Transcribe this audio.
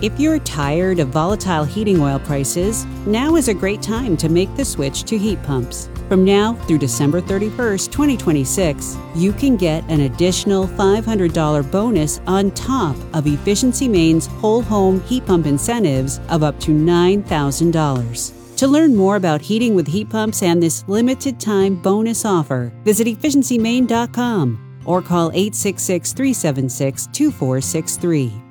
If you're tired of volatile heating oil prices, now is a great time to make the switch to heat pumps. From now through December 31st, 2026, you can get an additional $500 bonus on top of Efficiency Maine's whole home heat pump incentives of up to $9,000. To learn more about heating with heat pumps and this limited time bonus offer, visit efficiencymaine.com or call 866-376-2463.